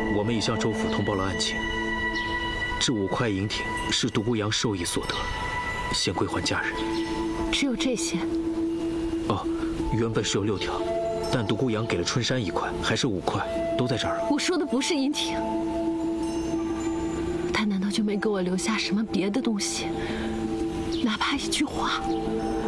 我们已向州府通报了案情。这5块银挺是独孤阳授意所得，现归还家人。 只有这些？ 哦，原本是有6条，但独孤阳给了春山1块，还是5块，都在这儿了。 我说的不是银挺，他难道就没给我留下什么别的东西？哪怕一句话？